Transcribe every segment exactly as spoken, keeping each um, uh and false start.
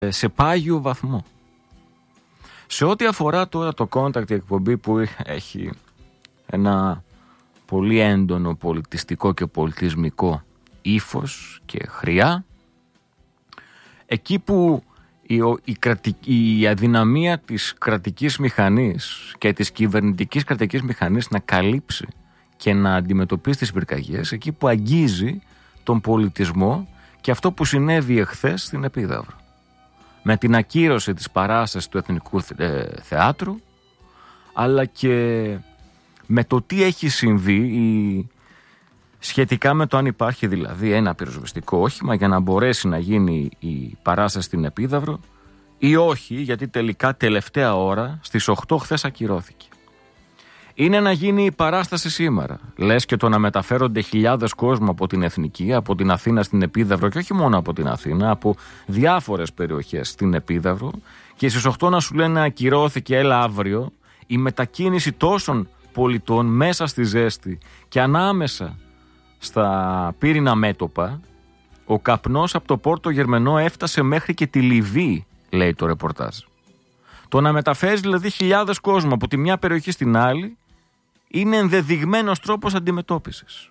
σε πάγιο βαθμό. Σε ό,τι αφορά τώρα το Contact, η εκπομπή που έχει ένα πολύ έντονο πολιτιστικό και πολιτισμικό ύφος και χρειά, εκεί που η, η, κρατική, η αδυναμία της κρατικής μηχανής και της κυβερνητικής κρατικής μηχανής να καλύψει και να αντιμετωπίσει τις πυρκαγιές, εκεί που αγγίζει τον πολιτισμό και αυτό που συνέβη εχθές στην Επίδαυρο, με την ακύρωση της παράστασης του Εθνικού Θεάτρου, αλλά και με το τι έχει συμβεί η... σχετικά με το αν υπάρχει δηλαδή ένα πυροσβεστικό όχημα για να μπορέσει να γίνει η παράσταση στην Επίδαυρο ή όχι, γιατί τελικά τελευταία ώρα στις οκτώ χθες ακυρώθηκε. Είναι να γίνει η παράσταση σήμερα. Λες και το να μεταφέρονται χιλιάδες κόσμο από την Εθνική, από την Αθήνα στην Επίδαυρο, και όχι μόνο από την Αθήνα, από διάφορες περιοχές στην Επίδαυρο, και στις οκτώ να σου λένε ακυρώθηκε, έλα αύριο. Η μετακίνηση τόσων πολιτών μέσα στη ζέστη και ανάμεσα στα πύρινα μέτωπα, ο καπνός από το Πόρτο Γερμενό έφτασε μέχρι και τη Λιβύη, λέει το ρεπορτάζ. Το να μεταφέρεις δηλαδή χιλιάδες κόσμο από τη μια περιοχή στην άλλη είναι ενδεδειγμένος τρόπος αντιμετώπισης.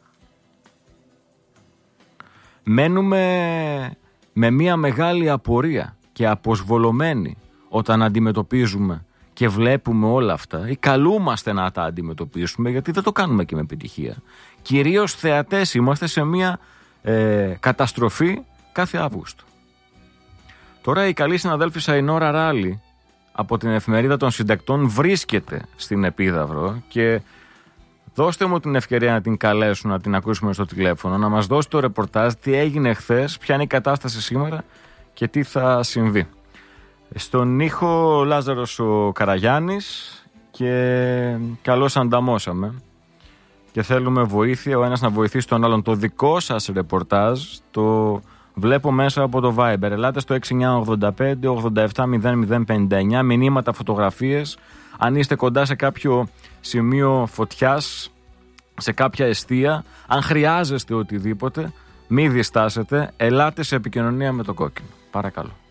Μένουμε με μια μεγάλη απορία και αποσβολωμένοι όταν αντιμετωπίζουμε και βλέπουμε όλα αυτά, ή καλούμαστε να τα αντιμετωπίσουμε, γιατί δεν το κάνουμε και με επιτυχία. Κυρίως θεατές είμαστε σε μια ε, καταστροφή κάθε Αύγουστο. Τώρα η καλή συναδέλφισσα η Νόρα Ράλη από την Εφημερίδα των Συντακτών βρίσκεται στην Επίδαυρο και δώστε μου την ευκαιρία να την καλέσω, να την ακούσουμε στο τηλέφωνο, να μας δώσει το ρεπορτάζ, τι έγινε χθες, ποια είναι η κατάσταση σήμερα και τι θα συμβεί. Στον ήχο Λάζαρος ο Καραγιάννης και καλώς ανταμώσαμε και θέλουμε βοήθεια, ο ένας να βοηθήσει τον άλλον. Το δικό σας ρεπορτάζ το βλέπω μέσα από το Viber. Ελάτε στο έξι εννιά οκτώ πέντε ογδόντα επτά μηδέν μηδέν πενήντα εννιά, μηνύματα, φωτογραφίες. Αν είστε κοντά σε κάποιο σημείο φωτιάς, σε κάποια εστία, αν χρειάζεστε οτιδήποτε, μη διστάσετε, ελάτε σε επικοινωνία με το Κόκκινο. Παρακαλώ.